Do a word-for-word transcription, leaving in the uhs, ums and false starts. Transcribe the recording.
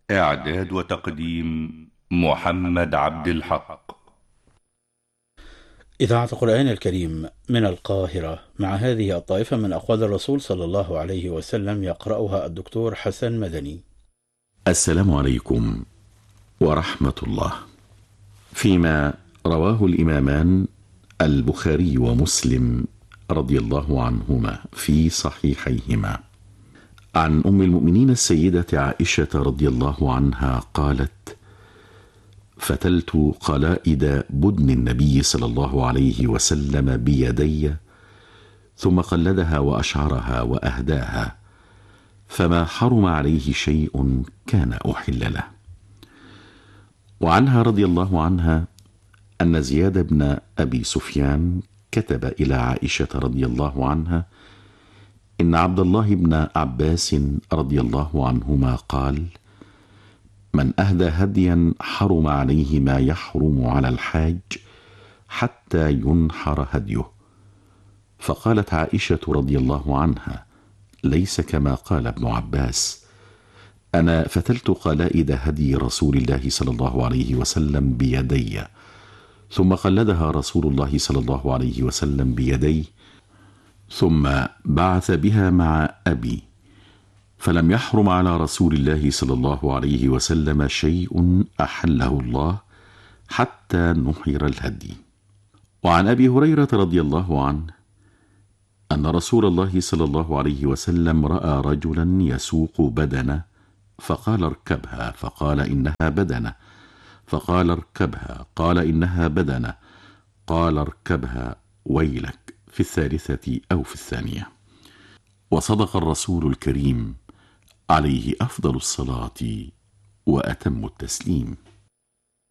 إعداد وتقديم محمد عبد الحق. إذاعة القرآن الكريم من القاهرة، مع هذه الطائفة من أقوال الرسول صلى الله عليه وسلم، يقرأها الدكتور حسن مدني. السلام عليكم ورحمة الله. فيما رواه الإمامان البخاري ومسلم رضي الله عنهما في صحيحيهما عن أم المؤمنين السيدة عائشة رضي الله عنها قالت: فتلت قلائد بدن النبي صلى الله عليه وسلم بيدي، ثم قلدها وأشعرها وأهداها، فما حرم عليه شيء كان أحل له. وعنها رضي الله عنها أن زياد بن أبي سفيان كتب إلى عائشة رضي الله عنها إن عبد الله بن عباس رضي الله عنهما قال: من أهدى هديا حرم عليه ما يحرم على الحاج حتى ينحر هديه. فقالت عائشة رضي الله عنها: ليس كما قال ابن عباس، أنا فتلت قلائد هدي رسول الله صلى الله عليه وسلم بيدي، ثم قلدها رسول الله صلى الله عليه وسلم بيديه، ثم بعث بها مع أبي، فلم يحرم على رسول الله صلى الله عليه وسلم شيء أحله الله حتى نحر الهدي. وعن أبي هريرة رضي الله عنه أن رسول الله صلى الله عليه وسلم رأى رجلا يسوق بدنه، فقال: اركبها، فقال: إنها بدنه، فقال: اركبها، قال: إنها بدنه، قال: اركبها ويلك، في الثالثة أو في الثانية. وصدق الرسول الكريم عليه أفضل الصلاة وأتم التسليم.